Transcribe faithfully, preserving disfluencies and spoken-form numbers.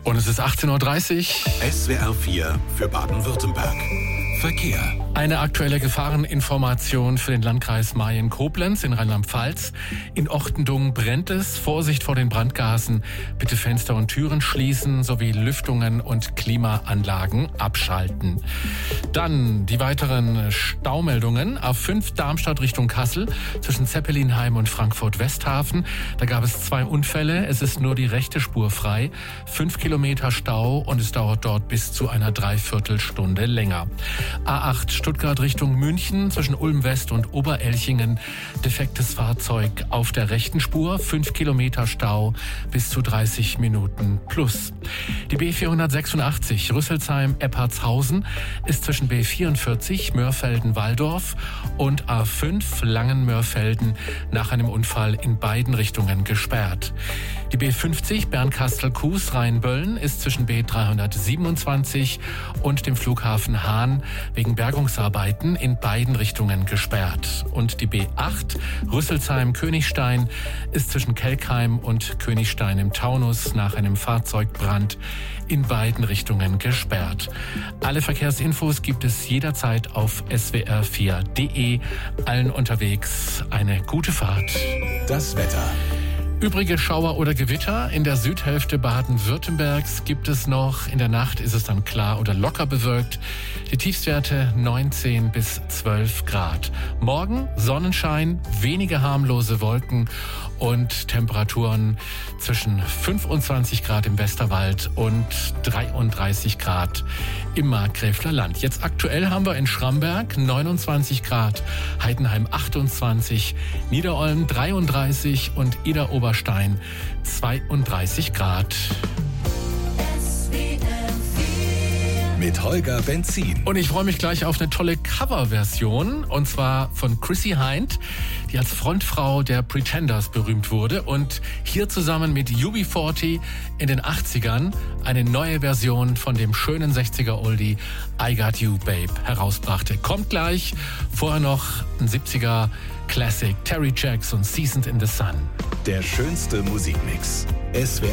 Und es ist achtzehn Uhr dreißig. S W R vier für Baden-Württemberg. Verkehr. Eine aktuelle Gefahreninformation für den Landkreis Mayen-Koblenz in Rheinland-Pfalz. In Ochtendung brennt es. Vorsicht vor den Brandgasen. Bitte Fenster und Türen schließen sowie Lüftungen und Klimaanlagen abschalten. Dann die weiteren Staumeldungen. A fünf Darmstadt Richtung Kassel zwischen Zeppelinheim und Frankfurt-Westhafen. Da gab es zwei Unfälle. Es ist nur die rechte Spur frei. Fünf Kilometer Stau und es dauert dort bis zu einer Dreiviertelstunde länger. A acht Stuttgart Richtung München zwischen Ulm West und Oberelchingen. Defektes Fahrzeug auf der rechten Spur. Fünf Kilometer Stau bis zu dreißig Minuten plus. Die B vierhundertsechsundachtzig Rüsselsheim-Eppertshausen ist zwischen B vierundvierzig Mörfelden-Walldorf und A fünf Langen-Mörfelden nach einem Unfall in beiden Richtungen gesperrt. Die B fünfzig Bernkastel-Kues Rheinböllen ist zwischen B dreihundertsiebenundzwanzig und dem Flughafen Hahn wegen Bergungsarbeiten in beiden Richtungen gesperrt. Und die B acht Rüsselsheim-Königstein ist zwischen Kelkheim und Königstein im Taunus nach einem Fahrzeugbrand in beiden Richtungen gesperrt. Alle Verkehrsinfos gibt es jederzeit auf S W R vier punkt de. Allen unterwegs eine gute Fahrt. Das Wetter. Übrige Schauer oder Gewitter in der Südhälfte Baden-Württembergs gibt es noch. In der Nacht ist es dann klar oder locker bewölkt. Die Tiefstwerte neunzehn bis zwölf Grad. Morgen Sonnenschein, wenige harmlose Wolken und Temperaturen zwischen fünfundzwanzig Grad im Westerwald und dreiunddreißig Grad im Markgräfler Land. Jetzt aktuell haben wir in Schramberg neunundzwanzig Grad, Heidenheim achtundzwanzig, Niederolm dreiunddreißig und Idar-Oberstein zweiunddreißig Grad. Mit Holger Benzin. Und ich freue mich gleich auf eine tolle Coverversion, und zwar von Chrissy Hynde, die als Frontfrau der Pretenders berühmt wurde und hier zusammen mit U B vierzig in den achtzigern eine neue Version von dem schönen sechziger-Oldie I Got You Babe herausbrachte. Kommt gleich, vorher noch ein siebziger Classic, Terry Jacks und Seasoned in the Sun. Der schönste Musikmix. S W R